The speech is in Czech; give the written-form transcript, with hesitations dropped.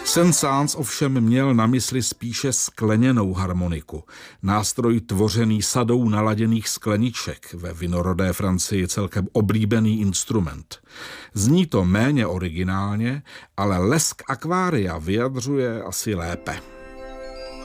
Saint-Saëns ovšem měl na mysli spíše skleněnou harmoniku, nástroj tvořený sadou naladěných skleniček, ve vinorodé Francii celkem oblíbený instrument. Zní to méně originálně, ale lesk akvária vyjadřuje asi lépe.